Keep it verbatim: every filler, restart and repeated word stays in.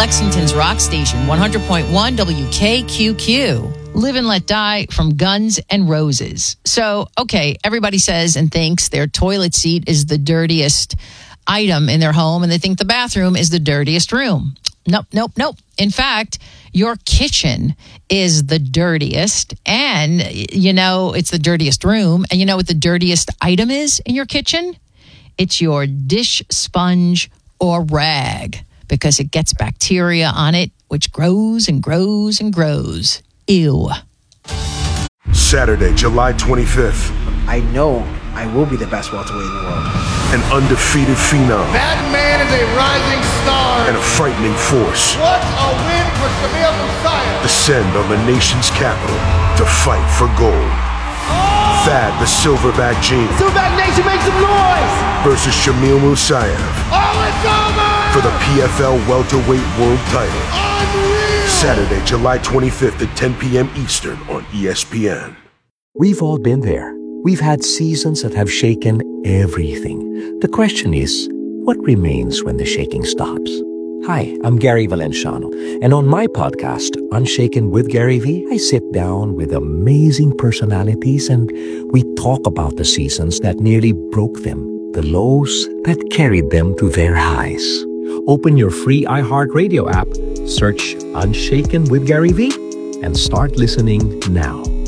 Lexington's rock station, one hundred point one W K Q Q. Live and Let Die from Guns N' Roses. So, okay, everybody says and thinks their toilet seat is the dirtiest item in their home, and they think the bathroom is the dirtiest room. Nope, nope, nope. In fact, your kitchen is the dirtiest, and, you know, it's the dirtiest room. And you know what the dirtiest item is in your kitchen? It's your dish sponge or rag, because it gets bacteria on it, which grows and grows and grows. Ew. Saturday, July twenty-fifth. I know I will be the best welterweight in the world. An undefeated phenom. That man is a rising star. And a frightening force. What a win for Shamil Musayev. Descend on the nation's capital to fight for gold. Oh! Thad the Silverback Gene. Silverback Nation, make some noise! Versus Shamil Musayev. Oh, it's over! For the P F L welterweight world title. Unreal! Saturday, July twenty-fifth at ten p.m. Eastern on E S P N. We've all been there. We've had seasons that have shaken everything. The question is, what remains when the shaking stops? Hi, I'm Gary Valenciano, and on my podcast, Unshaken with Gary V, I sit down with amazing personalities and we talk about the seasons that nearly broke them, the lows that carried them to their highs. Open your free iHeartRadio app, search Unshaken with Gary V, and start listening now.